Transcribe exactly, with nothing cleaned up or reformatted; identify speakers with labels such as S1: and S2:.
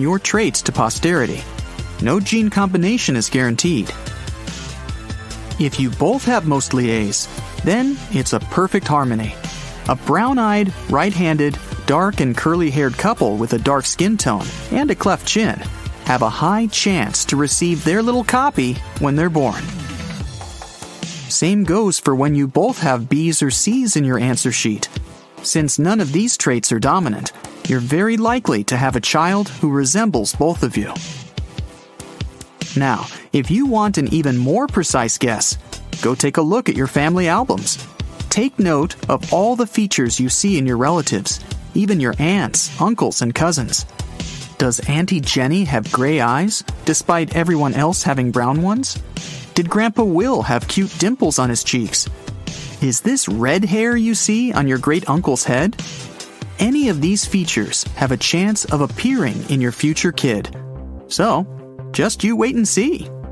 S1: your traits to posterity. No gene combination is guaranteed. If you both have mostly A's, then it's a perfect harmony. A brown-eyed, right-handed, dark and curly-haired couple with a dark skin tone and a cleft chin have a high chance to receive their little copy when they're born. Same goes for when you both have B's or C's in your answer sheet. Since none of these traits are dominant, you're very likely to have a child who resembles both of you. Now, if you want an even more precise guess, go take a look at your family albums. Take note of all the features you see in your relatives, even your aunts, uncles, and cousins. Does Auntie Jenny have gray eyes, despite everyone else having brown ones? Did Grandpa Will have cute dimples on his cheeks? Is this red hair you see on your great-uncle's head? Any of these features have a chance of appearing in your future kid. So, just you wait and see.